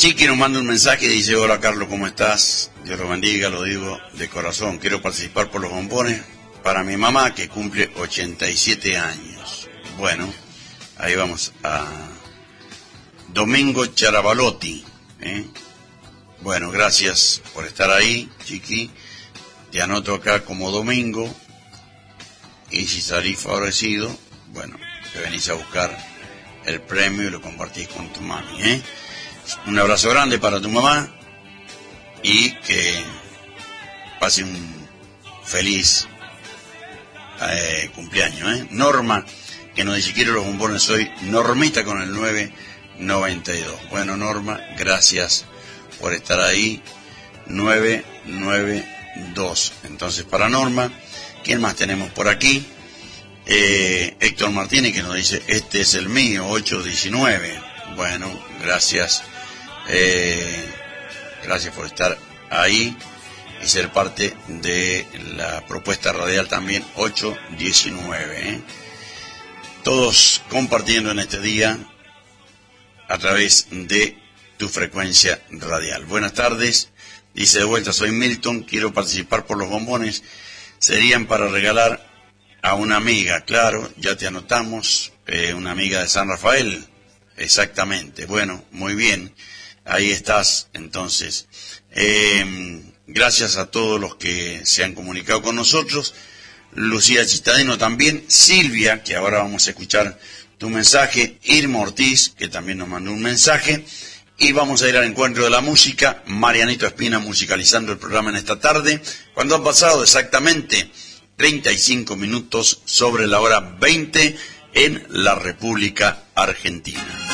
Chiqui nos manda un mensaje y dice: hola Carlos, ¿cómo estás? Dios lo bendiga, lo digo de corazón. Quiero participar por los bombones para mi mamá que cumple 87 años. Bueno, ahí vamos a Domingo Charabalotti. Bueno, gracias por estar ahí, Chiqui. Te anoto acá como Domingo. Y si salís favorecido, bueno, te venís a buscar el premio y lo compartís con tu mami, Un abrazo grande para tu mamá y que pase un feliz cumpleaños, Norma, que nos dice: quiero los bombones hoy. Normita con el 992. Bueno, Norma, gracias por estar ahí. 992. Entonces, para Norma, ¿quién más tenemos por aquí? Héctor Martínez, que nos dice: este es el mío, 819. Bueno, gracias. Gracias por estar ahí y ser parte de la propuesta radial también, 819. Todos compartiendo en este día a través de tu frecuencia radial. Buenas tardes, dice de vuelta: soy Milton, quiero participar por los bombones. Serían para regalar a una amiga. Claro, ya te anotamos, una amiga de San Rafael, exactamente. Bueno, muy bien, ahí estás. Entonces, gracias a todos los que se han comunicado con nosotros. Lucía Chistadino también, Silvia, que ahora vamos a escuchar tu mensaje, Irma Ortiz, que también nos mandó un mensaje, y vamos a ir al encuentro de la música. Marianito Espina musicalizando el programa en esta tarde, cuando han pasado exactamente 35 minutos sobre la hora 20 en la República Argentina.